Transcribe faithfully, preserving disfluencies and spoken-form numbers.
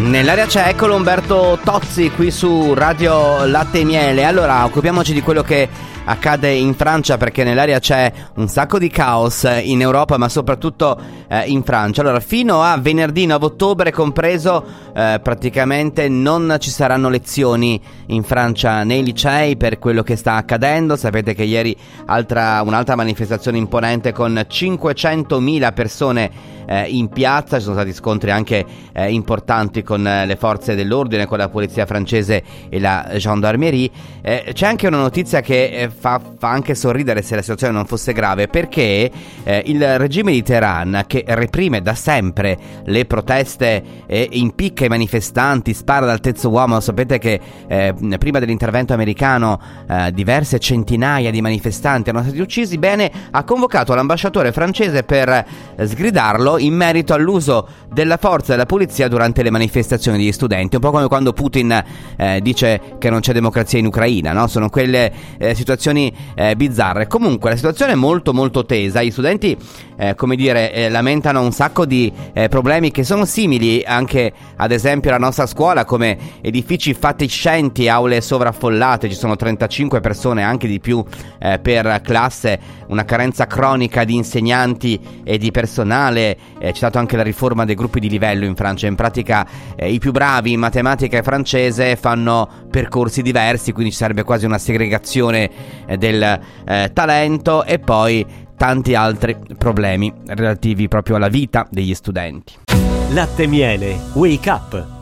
Nell'area c'è, eccolo Umberto Tozzi qui su Radio Latte e Miele. Allora, occupiamoci di quello che accade in Francia, perché nell'area c'è un sacco di caos in Europa, ma soprattutto eh, in Francia. Allora, fino a venerdì nove ottobre compreso, eh, praticamente non ci saranno lezioni in Francia nei licei per quello che sta accadendo. Sapete che ieri altra, un'altra manifestazione imponente con cinquecentomila persone eh, in piazza. Ci sono stati scontri anche eh, importanti con eh, le forze dell'ordine, con la polizia francese e la gendarmerie. Eh, c'è anche una notizia che eh, Fa, fa anche sorridere se la situazione non fosse grave, perché eh, il regime di Teheran, che reprime da sempre le proteste e impicca i manifestanti, spara dal terzo uomo. Sapete che eh, prima dell'intervento americano eh, diverse centinaia di manifestanti erano stati uccisi. Bene, ha convocato l'ambasciatore francese per eh, sgridarlo in merito all'uso della forza della polizia durante le manifestazioni degli studenti. Un po' come quando Putin eh, dice che non c'è democrazia in Ucraina, no? Sono quelle eh, situazioni Eh, bizzarre. Comunque la situazione è molto molto tesa. Gli studenti eh, come dire eh, lamentano un sacco di eh, problemi che sono simili anche ad esempio alla nostra scuola, come edifici fatiscenti, aule sovraffollate, ci sono trentacinque persone, anche di più eh, per classe, una carenza cronica di insegnanti e di personale. Eh, c'è stata anche la riforma dei gruppi di livello in Francia. In pratica eh, i più bravi in matematica e francese fanno percorsi diversi, quindi ci sarebbe quasi una segregazione del eh, talento, e poi tanti altri problemi relativi proprio alla vita degli studenti. Latte e Miele, Wake Up.